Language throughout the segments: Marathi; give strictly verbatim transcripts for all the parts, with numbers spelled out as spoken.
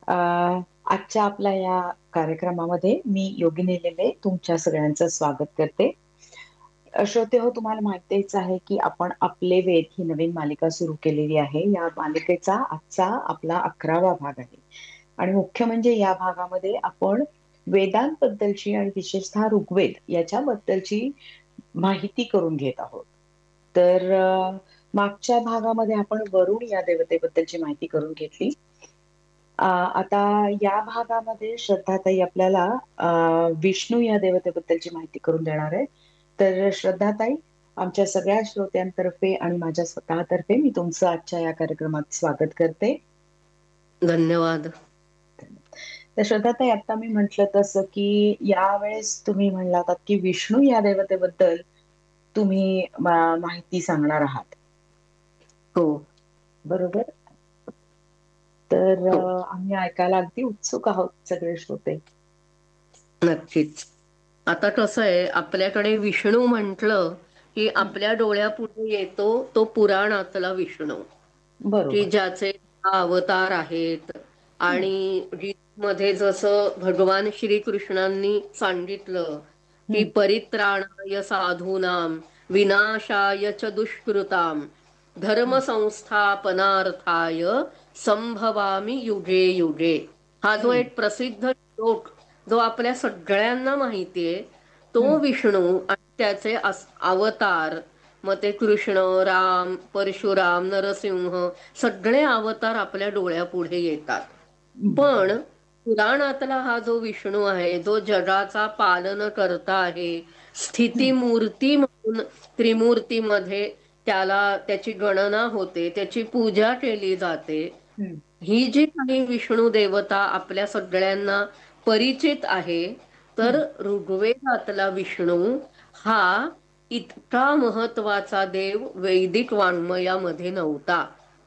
अ, आजच्या आपल्या या कार्यक्रमामध्ये मी योगिनी लेले तुमच्या सगळ्यांचं स्वागत करते. अ, श्रोतेहो, तुम्हाला माहितीच आहे, की आपण आपले वेद ही नवीन मालिका सुरू केलेली आहे. या मालिकेचा आजचा आपला अकरावा भाग आहे आणि मुख्य म्हणजे या भागामध्ये आपण वेदांबद्दलची आणि विशेषतः ऋग्वेद याच्याबद्दलची माहिती करून घेत आहोत. तर अ, मागच्या भागामध्ये आपण वरुण या देवतेबद्दलची माहिती करून घेतली. अ, आता या भागामध्ये श्रद्धाताई आपल्याला अ, विष्णू या देवतेबद्दलची माहिती करून देणार आहे. तर श्रद्धाताई, आमच्या सगळ्या श्रोत्यांतर्फे आणि माझ्या स्वतःतर्फे मी तुमचं आजच्या या कार्यक्रमात स्वागत करते. धन्यवाद. तर श्रद्धाताई, आता मी म्हटलं तसं, की यावेळेस तुम्ही म्हणलात, की विष्णू या देवतेबद्दल तुम्ही मा माहिती सांगणार आहात. हो. बरोबर? तर हो. अ, आम्ही ऐकायला अगदी उत्सुक आहोत सगळे श्रोते. नक्कीच. आता कसं आहे, आपल्याकडे विष्णू म्हटलं की हं, आपल्या डोळ्यापुढे येतो तो पुराणातला विष्णू, की बरोबर. ज्याचे अवतार आहेत. हं, आणि गीतेमध्ये जसं भगवान श्रीकृष्णांनी सांगितलं की हं, परित्राणाय साधूनाम विनाशाय च दुष्कृताम धर्म हं, संस्थापनार्थाय संभवामी युगे युगे. हा जो हं, एक प्रसिद्ध श्लोक जो आपल्या सगळ्यांना माहितीये, तो हं, विष्णू आणि त्याचे अस- अवतार, मग ते कृष्ण, राम, परशुराम, नरसिंह, सगळे अवतार आपल्या डोळ्यापुढे येतात. बरोबर. पण पुराणातला हा जो विष्णू आहे, जो जगाचा पालन करता आहे, स्थिती हं, मूर्ती म्हणून त्रिमूर्तीमध्ये त्याला त्याची गणना होते, त्याची पूजा केली जाते. हं, ही जी काही विष्णू देवता आपल्या सगळ्यांना परिचित आहे, तर हं. ऋग्वेदातला विष्णू हा इतका महत्वाचा देव वैदिक वाङ्मयामध्ये नव्हता.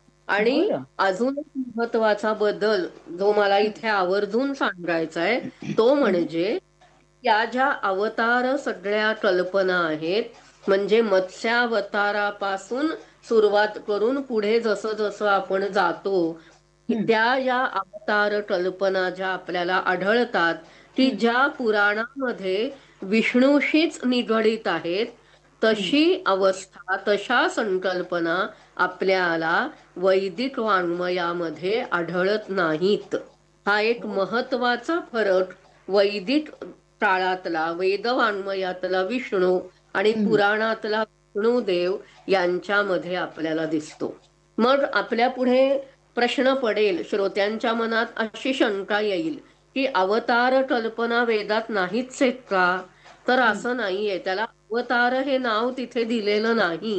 आणि बरं. अजून एक महत्वाचा बदल जो मला हं, इथे आवर्जून सांगायचा आहे, तो हं, म्हणजे या ज्या अवतार सगळ्या कल्पना आहेत, म्हणजे मत्स्यावतारापासून सुरुवात करून पुढे जसं जसं आपण जातो, हं, त्या या अवतार कल्पना ज्या आपल्याला आढळतात, की हं, ज्या पुराणामध्ये विष्णूशीच निगडीत आहेत, हं. तशी अवस्था, तशा संकल्पना आपल्याला वैदिक वाङ्मयामध्ये आढळत नाहीत. हा एक हो. महत्वाचा फरक वैदिक काळातला वेदवाङ्मयातला विष्णू आणि हं, पुराणातला विष्णुदेव यांच्यामध्ये आपल्याला दिसतो. मग आपल्या पुढे प्रश्न पडेल, श्रोत्यांच्या मनात अशी शंका येईल की अवतार कल्पना वेदात नाहीच आहेत का? तर हं, असं नाहीये. त्याला अवतार हे नाव तिथे दिलेलं नाही,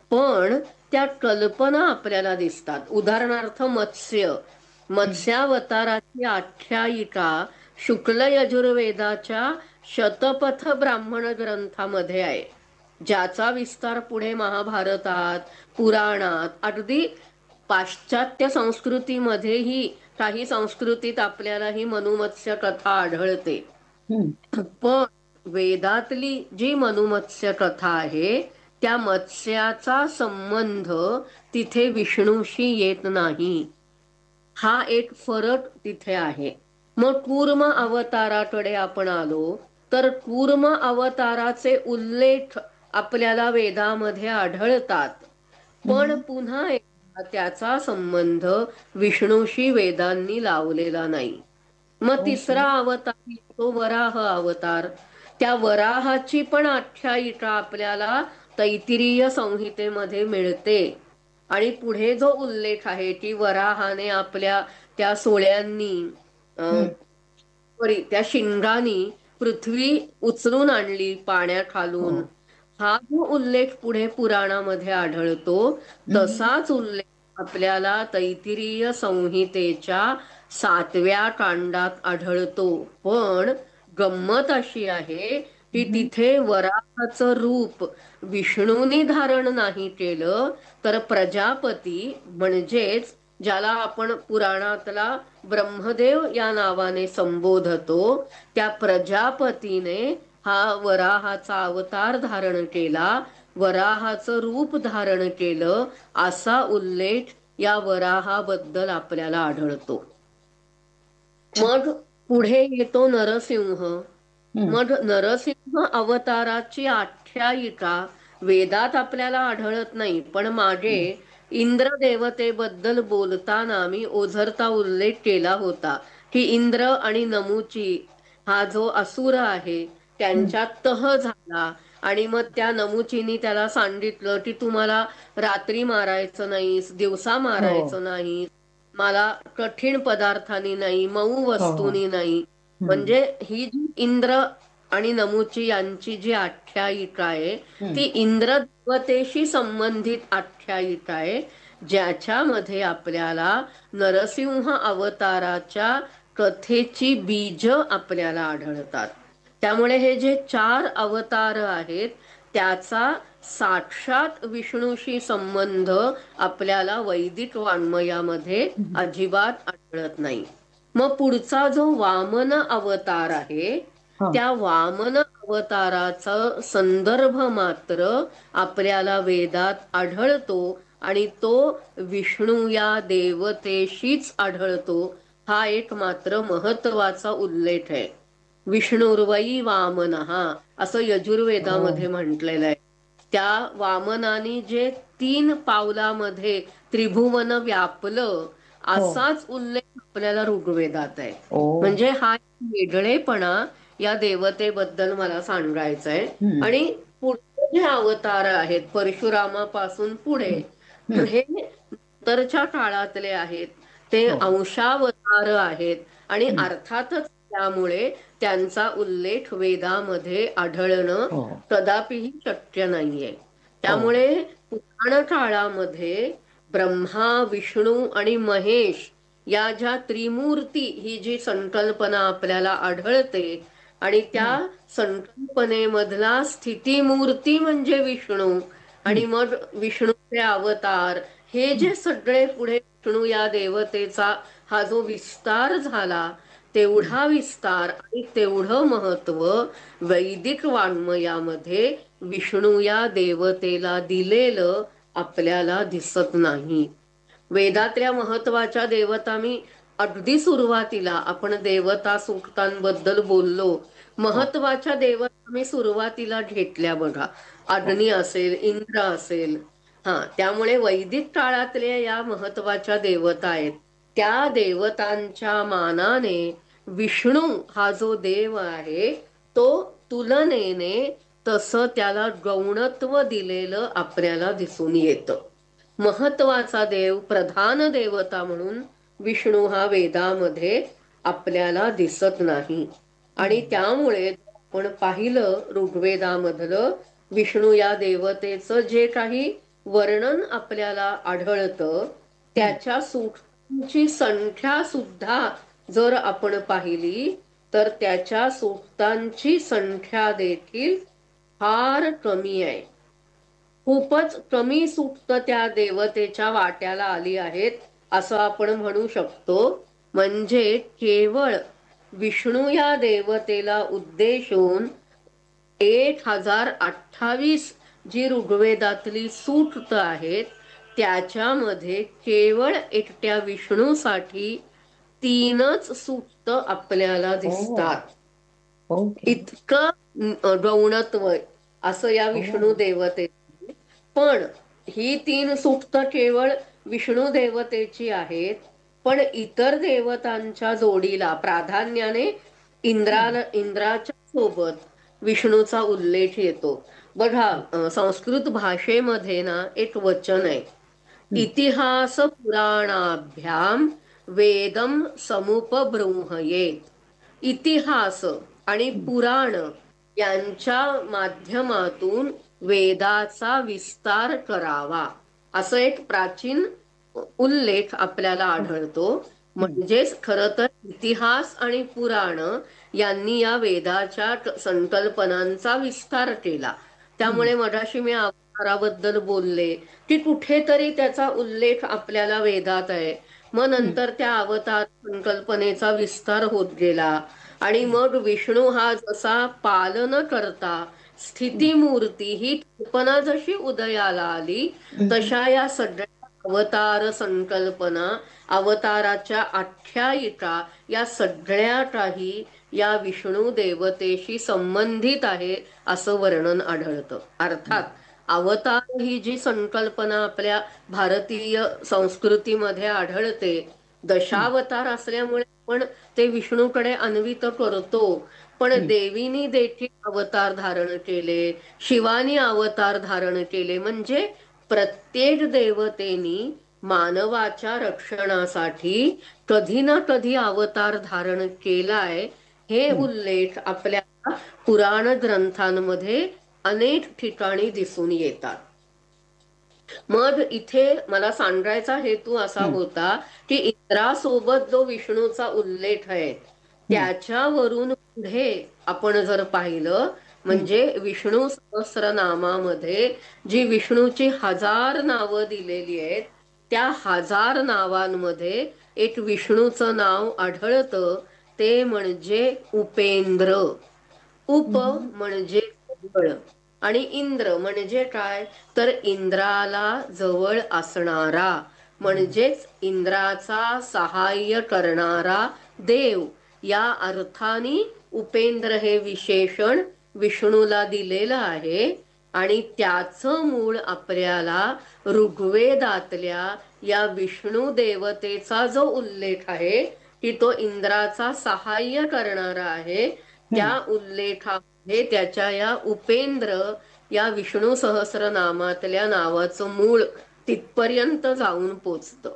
पण त्या कल्पना आपल्याला दिसतात. उदाहरणार्थ मत्स्य, हं, मत्स्यावताराची आख्यायिका शुक्ल यजुर्वेदाच्या शतपथ ब्राह्मण ग्रंथामध्ये आहे, ज्याचा विस्तार पुढे महाभारतात, पुराणात, अगदी पाश्चात्य संस्कृतीमध्येही काही संस्कृतीत आपल्याला ही मनुमत्स्य कथा आढळते. हं. पण वेदातली जी मनुमत्स्य कथा आहे, त्या मत्स्याचा संबंध तिथे विष्णूशी येत नाही. हा एक फरक तिथे आहे. मग कूर्म अवताराकडे आपण आलो, तर कूर्म अवताराचे उल्लेख आपल्याला वेदामध्ये आढळतात, पण हं. पुन्हा एकदा त्याचा संबंध विष्णूशी वेदांनी लावलेला नाही. मग ओके. तिसरा अवतार येतो वराह अवतार. त्या वराहाची पण आख्यायिका आपल्याला तैत्तिरीय संहितेमध्ये मिळते. आणि पुढे जो उल्लेख आहे की वराहाने आपल्या त्या सोळ्यांनी, अं, हं. सॉरी, त्या शिंगानी पृथ्वी उचलून आणली हो. पाण्याखालून, हा जो उल्लेख पुढे पुराणामध्ये आढळतो, हं, तसाच उल्लेख आपल्याला तैत्तिरीय संहितेच्या सातव्या कांडात आढळतो. पण गंमत अशी आहे की हं, तिथे वराहाचं रूप विष्णूने धारण नाही केलं, तर प्रजापती, म्हणजेच ज्याला आपण पुराणातला ब्रह्मदेव या नावाने संबोधतो, त्या प्रजापतीने हा वराहाचा अवतार धारण केला, वराहाचं रूप धारण केलं, असा उल्लेख या वराहाबद्दल आपल्याला आढळतो. मग पुढे येतो नरसिंह. हम्म. मग नरसिंह अवताराची आख्यायिका वेदात आपल्याला आढळत नाही, पण मागे इंद्र देवतेबद्दल बोलताना मी ओझरता उल्लेख केला होता की इंद्र आणि नमुची हा जो असुर आहे हम्म. त्यांच्यात तह झाला आणि मग त्या नमुचीनी त्याला सांगितलं की तुम्हाला रात्री मारायचं नाहीस, दिवसा हो मारायचं नाही, मला कठीण पदार्थांनी नाही, मऊ हो हो. वस्तूनी नाही. हम्म. म्हणजे ही जी इंद्र आणि नमुची यांची जी आख्यायिका आहे हम्म. ती इंद्र देवतेशी संबंधित आख्यायिका आहे, ज्याच्यामध्ये आपल्याला नरसिंह अवताराच्या कथेची बीज आपल्याला आढळतात. त्यामुळे हे जे चार अवतार आहेत त्याचा साक्षात विष्णूशी संबंध आपल्याला वैदिक वाङ्मयामध्ये हम्म. अजिबात आढळत नाही. मग पुढचा जो वामन अवतार आहे हा. त्या वामन अवताराचा संदर्भ मात्र आपल्याला वेदात आढळतो आणि तो विष्णू या देवतेशीच आढळतो. हा एक मात्र महत्वाचा उल्लेख आहे. विष्णुर्वै वामनहा असं हो यजुर्वेदामध्ये म्हटलेलं आहे. त्या वामनाने जे तीन पावलामध्ये त्रिभुवन व्यापलं हो. असाच उल्लेख आपल्याला ऋग्वेदात आहे. ओ. म्हणजे हा वेगळेपणा या देवतेबद्दल मला सांगायचा आहे. हम्म. आणि पुढचे जे अवतार आहेत परशुरामापासून पुढे हम्म. हम्म. हे नंतरच्या काळातले आहेत, ते हो अंशावतार आहेत आणि हम्म. अर्थातच त्यामुळे त्यांचा उल्लेख वेदामध्ये आढळणं हो कदापिही शक्य नाहीये. हो. त्यामुळे पुराण काळामध्ये ब्रह्मा, विष्णू आणि महेश या ज्या त्रिमूर्ती ही जी संकल्पना आपल्याला आढळते आणि त्या हम्म. संकल्पनेमधला स्थितीमूर्ती म्हणजे विष्णू हम्म. आणि मग विष्णूचे अवतार हे हम्म. जे सगळे पुढे विष्णू या देवतेचा हा जो विस्तार झाला हम्म. तेवढा विस्तार आणि तेवढं महत्व वैदिक वाङ्मयामध्ये विष्णू या देवतेला दिलेलं आपल्याला दिसत नाही. वेदातल्या महत्वाच्या देवता मी अगदी सुरुवातीला आपण देवता सूक्तांबद्दल बोललो, हो महत्वाच्या देवता मी सुरुवातीला घेतल्या बघा. हो. अग्नी असेल, इंद्र असेल. हा, त्यामुळे वैदिक काळातल्या या महत्वाच्या देवता आहेत. त्या देवतांच्या मानाने विष्णू हा जो देव आहे तो तुलनेने तसं त्याला गौणत्व दिलेलं आपल्याला दिसून येतं. महत्वाचा देव, प्रधान देवता म्हणून विष्णू हा वेदामध्ये आपल्याला दिसत नाही. आणि हम्म. त्यामुळे आपण पाहिलं ऋग्वेदामधलं विष्णू या देवतेचं जे काही वर्णन आपल्याला आढळतं हम्म. त्याच्या सूक्तांची संख्या सुद्धा जर आपण पाहिली तर त्याच्या सूक्तांची संख्या देखील फार कमी आहे. खूपच कमी सूक्त त्या देवतेच्या वाट्याला आली आहेत असं आपण म्हणू शकतो. म्हणजे केवळ विष्णू या देवतेला उद्देशून एक हजार अठ्ठावीस जी ऋग्वेदातली सूक्त आहेत त्याच्यामध्ये केवळ एकट्या विष्णूसाठी तीनच सूक्त आपल्याला ओ. दिसतात. ओके. इतकं गौणत्व असं या ओ. विष्णू देवते. पण ही तीन सूक्त केवळ विष्णू देवतेची आहेत, पण इतर देवतांच्या जोडीला प्राधान्याने हम्म. इंद्राला इंद्राच्या सोबत विष्णूचा उल्लेख येतो. बघा, हम्म. अ, संस्कृत भाषेमध्ये ना एक वचन आहे, हम्म. इतिहास पुराणाभ्याम वेदम समुपबृंहयेत. इतिहास आणि हम्म. पुराण यांच्या माध्यमातून वेदाचा विस्तार करावा असं एक प्राचीन उल्लेख आपल्याला आढळतो. हम्म. म्हणजेच खरं तर इतिहास आणि पुराण यांनी या वेदाच्या संकल्पनांचा विस्तार केला. हम्म. त्यामुळे मगाशी मी अवताराबद्दल बोलले की कुठेतरी त्याचा उल्लेख आपल्याला वेदात आहे. मग हम्म. नंतर त्या अवतार संकल्पनेचा विस्तार होत गेला आणि मग विष्णू हा जसा पालन करता स्थितीमूर्ती ही कल्पना जशी उदयाला आली हम्म. तशा या सगळ्या अवतार संकल्पना अवताराच्या आख्यायिका या सगळ्या काही या विष्णू देवतेशी संबंधित आहे असं वर्णन आढळतं. अर्थात अवतार ही जी संकल्पना आपल्या भारतीय संस्कृतीमध्ये आढळते, हं, दशावतार असल्यामुळे आपण ते विष्णूकडे अन्वित करतो. पण हं, देवीनी देखील अवतार धारण केले, शिवानी अवतार धारण केले, म्हणजे प्रत्येक देवतेनी मानवाच्या रक्षणासाठी कधी ना कधी अवतार धारण केलाय. हे हं, उल्लेख आपल्या पुराण ग्रंथांमध्ये अनेक ठिकाणी दिसून येतात. मग इथे मला सांगायचा हेतू असा हं, होता की इंद्रासोबत जो विष्णूचा उल्लेख आहे हं, त्याच्यावरून पुढे आपण जर पाहिलं, हं, म्हणजे विष्णू सहस्रनामामध्ये जी विष्णूची हजार नावं दिलेली आहेत, त्या हजार नावांमध्ये एक विष्णूचं नाव आढळतं, ते म्हणजे उपेंद्र. उप हं, म्हणजे जवळ आणि इंद्र म्हणजे काय, तर इंद्राला जवळ असणारा, म्हणजेच इंद्राचा सहाय्य करणारा देव. या अर्थाने उपेंद्र हे विशेषण विष्णूला दिलेलं आहे. आणि त्याचं मूळ आपल्याला ऋग्वेदातल्या या विष्णू देवतेचा जो उल्लेख आहे की तो इंद्राचा सहाय्य करणारा आहे, हं. त्या उल्लेखामध्ये त्याच्या या उपेंद्र या विष्णू सहस्रनामातल्या नावाचं मूळ तिथपर्यंत जाऊन पोचतं.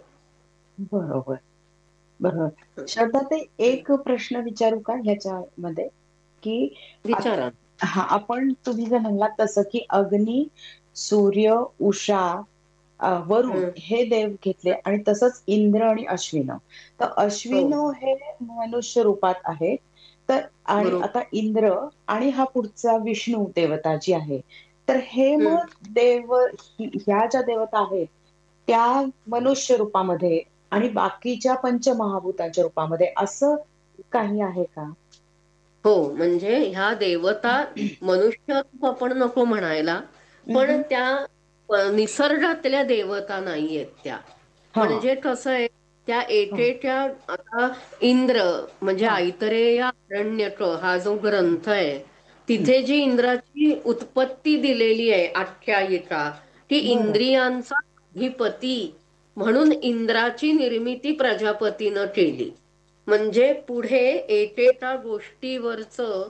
बरोबर, बरोबर. श्रद्धा, ते एक प्रश्न विचारू का ह्याच्यामध्ये? की विचारा. हा, आपण तुम्ही जे म्हणलात तसं की अग्नी, सूर्य, उषा, अ, वरुण हं. हे देव घेतले आणि तसंच इंद्र आणि अश्विन. तर हो, अश्विन हे मनुष्य रूपात आहे. तर आणि बरोबर. आता इंद्र आणि हा पुढचा विष्णू देवता जी आहे, तर हे हं. मग देव हि- ह्या ज्या देवता आहेत त्या मनुष्य रूपामध्ये आणि बाकीच्या पंचमहाभूतांच्या रूपामध्ये असं काही आहे का? हो, म्हणजे ह्या देवता मनुष्य रूप आपण नको म्हणायला, पण हम्म. त्या प- निसर्गातल्या देवता नाहीयेत त्या. हा, म्हणजे कसं आहे, त्या हा, एकेच्या आता इंद्र म्हणजे हा. ऐतरेय आरण्यक हा जो ग्रंथ आहे, हं. तिथे जी इंद्राची उत्पत्ती दिलेली आहे आख्यायिका, की बरं. इंद्रियांचा अधिपती म्हणून इंद्राची निर्मिती प्रजापतीनं केली. म्हणजे पुढे एकेका गोष्टीवरचं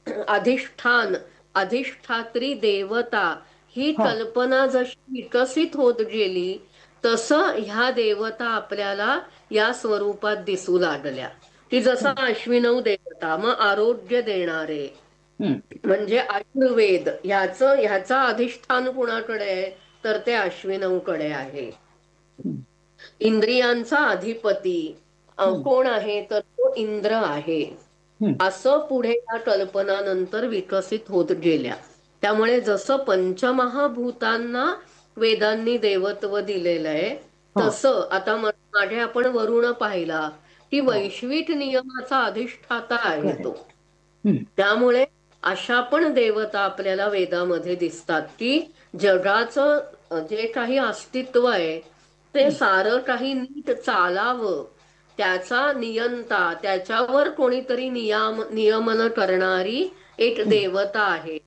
अधिष्ठान, अधिष्ठात्री देवता ही हां. कल्पना जशी विकसित होत गेली, तसं ह्या देवता आपल्याला या स्वरूपात दिसू लागल्या. की जसं हं, अश्विनव देवता, मग आरोग्य देणारे, हं, म्हणजे आयुर्वेद ह्याचं ह्याचा अधिष्ठान कुणाकडे आहे, तर ते अश्विनवकडे आहे. हं, इंद्रियांचा अधिपती अ, हं, कोण आहे, तर तो इंद्र आहे. हं. असं पुढे या कल्पना नंतर विकसित होत गेल्या. त्यामुळे जसं पंचमहाभूतांना वेदांनी देवत्व दिलेलं आहे, हां, तसं आता म- मागे आपण वरुण पाहिला की हां. वैश्विक नियमाचा अधिष्ठाता आहे तो. करेक्ट. हं, त्यामुळे अशा पण देवता आपल्याला वेदामध्ये दिसतात की जगाचं अ, जे काही अस्तित्व आहे ते हं, सारं काही नीट चालावं, त्याचा नियंता, त्याच्यावर कोणीतरी नियम नियमन करणारी एक हं. देवता आहे.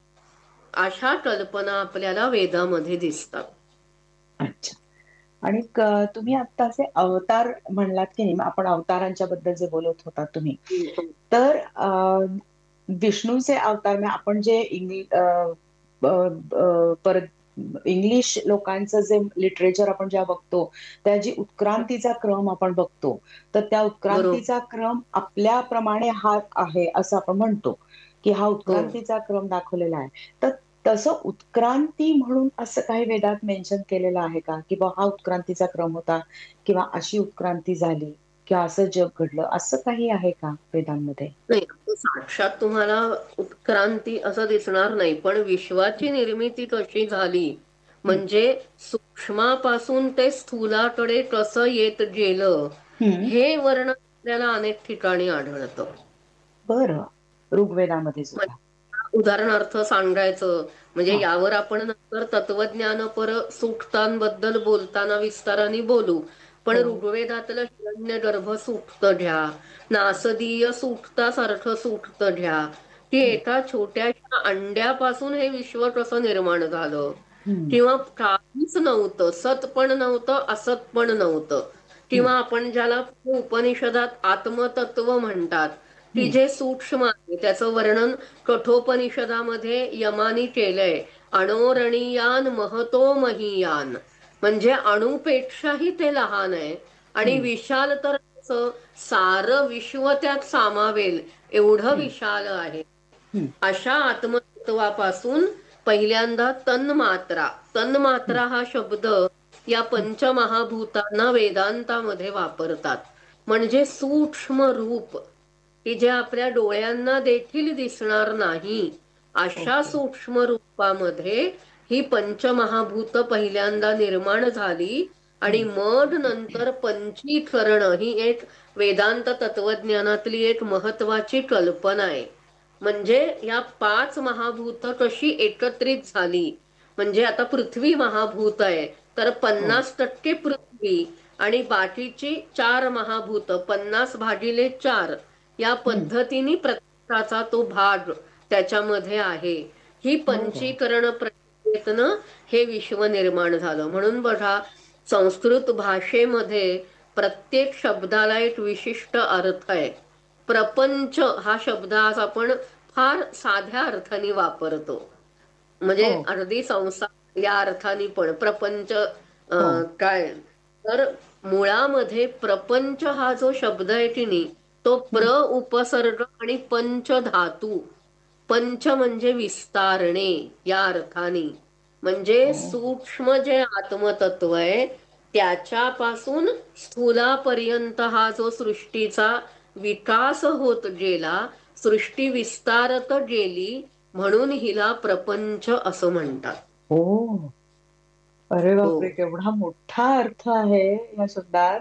अशा कल्पना आपल्याला वेदामध्ये दिसतात. अच्छा. आणि क तुम्ही आत्ता असे अवतार म्हणलात की नाही, मग आपण अवतारांच्या बद्दल जे बोलत होता तुम्ही, हम्म. तर अ, विष्णूचे अवतार म्हणजे आपण जे इंग्लि अ, अ, अ, परत इंग्लिश लोकांचं जे लिटरेचर आपण जेव्हा बघतो, त्याची उत्क्रांतीचा क्रम आपण बघतो. तर त्या बरोबर. उत्क्रांतीचा क्रम आपल्याप्रमाणे हा आहे असं आपण म्हणतो, की हा हो. उत्क्रांतीचा क्रम दाखवलेला आहे. तर तसं उत्क्रांती म्हणून असं काही वेदात मेन्शन केलेलं आहे का? की बुवा हा उत्क्रांतीचा क्रम होता किंवा अशी उत्क्रांती झाली किंवा असं जग घडलं, असं काही आहे का वेदांमध्ये? नाही, असं साक्षात तुम्हाला उत्क्रांती असं दिसणार नाही, पण विश्वाची निर्मिती कशी झाली, हं, म्हणजे सूक्ष्मापासून ते स्थूलाकडे कसं येत गेलं, हं. हे वर्णन आपल्याला अनेक ठिकाणी आढळतं. बरं. ऋग्वेदामध्ये सुद्धा. म्हणजे उदाहरणार्थ सांगायचं म्हणजे हां. यावर आपण नंतर तत्वज्ञानपर सूक्तांबद्दल बोलताना विस्ताराने बोलू. पण हो. ऋग्वेदातलं हिरण्य गर्भ सुटतं घ्या, नासदीय सुटता सारखं सुटतं घ्या, की हं, एका छोट्याशा अंड्यापासून हे विश्व कसं निर्माण झालं, हं, किंवा काहीच नव्हतं, सत पण नव्हतं, असत पण नव्हतं, हं, किंवा आपण ज्याला उपनिषदात आत्मतत्व म्हणतात, की हं, जे सूक्ष्म आहे त्याचं वर्णन कठोपनिषदामध्ये यमानी केलंय. अणोरणीयान महतो महीयान, म्हणजे अणुपेक्षाही ते लहान आहे आणि हं, विशाल तर असं सारं विश्व त्यात सामावेल एवढं हं, विशाल आहे. हं, अशा आत्मतत्वापासून पहिल्यांदा तन्मात्रा, हं. तन्मात्रा हा शब्द या पंचमहाभूतांना वेदांतामध्ये वापरतात. म्हणजे सूक्ष्म रूप, की जे आपल्या डोळ्यांना देखील दिसणार नाही, अशा ओके. सूक्ष्म रूपामध्ये ही पंचमहाभूत पहिल्यांदा निर्माण झाली. आणि हं, मग नंतर पंचीकरण ही एक वेदांत तत्वज्ञानातली एक महत्वाची कल्पना आहे. म्हणजे या पाच महाभूत कशी एकत्रित झाली. म्हणजे आता पृथ्वी महाभूत आहे, तर हो. पन्नास टक्के पृथ्वी आणि बाकीची चार महाभूत पन्नास भागिले चार या हं, पद्धतीने प्रत्येकाचा तो भाग त्याच्यामध्ये आहे. ही बरं. पंचीकरण प्रक्रियेतनं हे विश्व निर्माण झालं. म्हणून बघा, संस्कृत भाषेमध्ये प्रत्येक शब्दाला एक विशिष्ट अर्थ आहे. प्रपंच हा शब्द आज आपण फार साध्या अर्थाने वापरतो, म्हणजे हो, अगदी संसार या अर्थाने पण प्रपंच हो. अं, काय, तर मुळामध्ये प्रपंच हा जो शब्द आहे की नाही, तो हं, प्र उपसर्ग आणि पंच धातू. पंच म्हणजे विस्तारणे या अर्थाने, म्हणजे हो. सूक्ष्म जे आत्मतत्व आहे त्याच्यापासून स्थूलापर्यंत हा जो सृष्टीचा विकास होत गेला, सृष्टी विस्तारत गेली, म्हणून हिला प्रपंच असं म्हणतात. हो. अरे हो, बापरे! केवढा मोठा अर्थ आहे या शब्दात.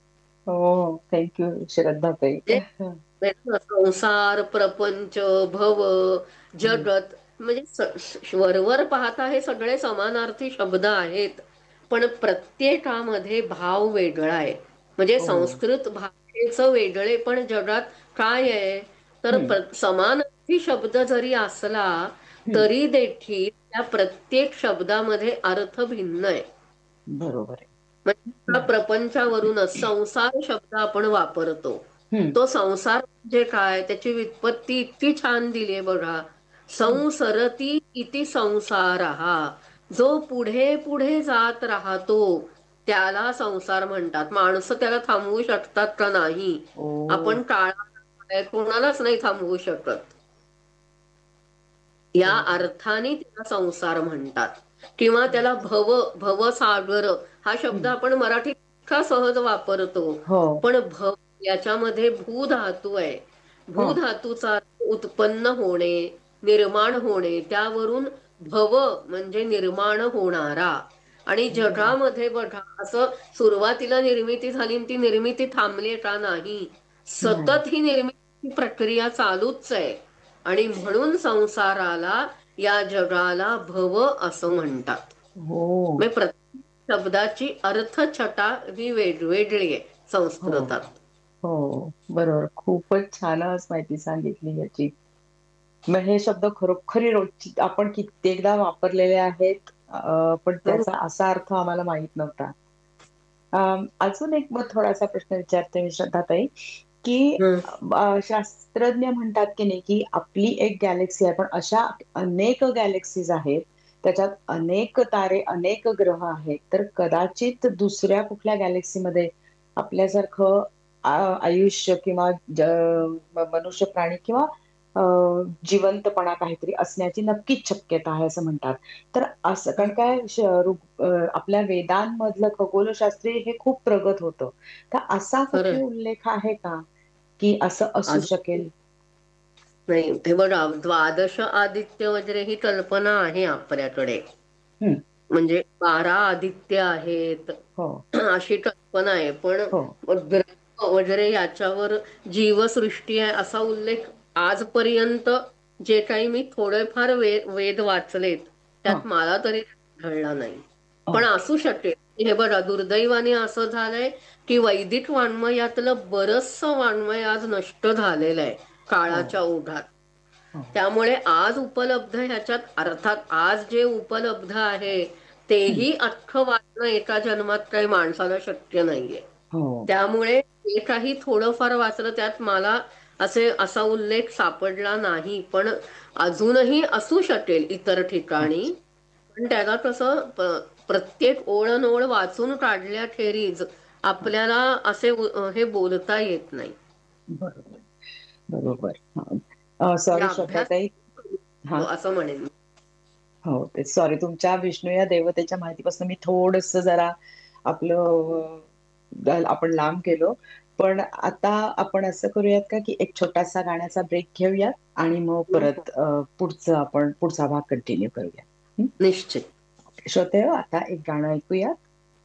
हो, थँक यू श्रद्धाताई. म्हणजे संसार, प्रपंच, भव, हं, जगत, म्हणजे स- स- वरवर पाहता हे सगळे समानार्थी शब्द आहेत, पण प्रत्येकामध्ये भाव वेगळा आहे. म्हणजे हो. संस्कृत भाषेचं वेगळे पण जगात काय आहे, तर हं, प्र- समानार्थी शब्द जरी असला हं. तरी देखील त्या प्रत्येक शब्दामध्ये अर्थ भिन्न आहे. बरोबर आहे. म्हणजे त्या हं, प्रपंचावरूनच संसार शब्द आपण वापरतो. हं, तो संसार म्हणजे काय, त्याची व्युत्पत्ती इतकी छान दिली आहे बघा. हं. संसरती इति संसारहा, जो पुढे पुढे जात राहतो त्याला संसार म्हणतात. माणसं त्याला थांबवू शकतात का? नाही. ओह! आपण काळा कोणालाच नाही थांबवू शकत. या बरोबर. अर्थाने त्याला संसार म्हणतात. किंवा त्याला भव, भवसागर हा शब्द हं. आपण मराठीत इतका सहज वापरतो, हो, पण भव याच्यामध्ये भू धातू आहे. हो. भू धातूचा अर्थ उत्पन्न होणे, निर्माण होणे, त्यावरून भव म्हणजे निर्माण होणारा. आणि हं, जगामध्ये बघा, असं सुरुवातीला निर्मिती झाली आणि ती निर्मिती थांबली का? नाही. नाही. सतत ही निर्मिती प्रक्रिया चालूच आहे. आणि म्हणून संसाराला, या जगाला भव असं म्हणतात. हो, म्हणजे प्रत्येक शब्दाची अर्थछटा ही वेगवेगळी आहे हो, संस्कृतात. हो. बरोबर. खूपच छान आज माहिती सांगितली याची. मग हे शब्द खरोखरी रोजची आपण कित्येकदा वापरलेले आहेत. अ, पण हो. त्याचा असा अर्थ आम्हाला माहीत नव्हता. अं, अजून एक मग थोडासा प्रश्न विचारते मी श्रद्धाताई, की हं. अ, शास्त्रज्ञ म्हणतात की नाही, की आपली एक गॅलेक्सी आहे, पण अशा अनेक गॅलेक्सीज आहेत. त्याच्यात अनेक तारे, अनेक ग्रह आहेत. तर कदाचित दुसऱ्या कुठल्या गॅलेक्सीमध्ये आपल्यासारखं आ आयुष्य किंवा ज म मनुष्य प्राणी किंवा अ, जिवंतपणा काहीतरी असण्याची नक्कीच शक्यता आहे असं म्हणतात. तर असं कारण काय श ऋग अ, आपल्या वेदांमधलं खगोलशास्त्री हे खूप प्रगत होतं. तर असा खरंय. कुठे उल्लेख आहे का, की असं असू अजून शकेल? नाही, हे बघा, द्वादश आदित्य वगैरे ही कल्पना आहे आपल्याकडे. हं. म्हणजे बारा आदित्य आहेत हो, अशी कल्पना आहे, पण हो. ग्रह वगैरे याच्यावर जीवसृष्टी आहे असा उल्लेख आजपर्यंत, जे काही मी थोडेफार वे वेद वाचलेत हां. त्यात मला तरी घडला नाही. पण ओके. असू शकेल. हे बघा दुर्दैवाने असं झालंय की वैदिक वाङ्मयातलं बरचसं वाङ्मय आज नष्ट झालेलं आहे हो काळाच्या ओघात. हो त्यामुळे आज उपलब्ध ह्याच्यात अर्थात आज जे उपलब्ध आहे हं, तेही अख्खं वाचणं एका जन्मात काही माणसाला शक्य नाहीये. हो त्यामुळे जे काही थोडंफार वाचलं त्यात मला असे असा उल्लेख सापडला नाही, पण अजूनही असू शकेल इतर ठिकाणी. अच्छा पण त्याला कसं प- प्रत्येक ओळण वाचून काढल्याखेरीज आपल्याला असे उ- हे बोलता येत नाही. बरोबर बरोबर. म्हणजे सॉरी अभ्यास श्रद्धाताई. हा असं म्हणेन मी. हो ते सॉरी तुमच्या विष्णू या देवतेच्या माहितीपासून मी थोडस जरा आपलं अ, आपण लांब गेलो. पण आता आपण असं करूयात का की एक छोटासा गाण्याचा ब्रेक घेऊयात आणि मग परत अ, पुढचं आपण पुढचा भाग कंटिन्यू करूया. हं? निश्चित. श्रोते हो, आता एक गाणं ऐकूयात.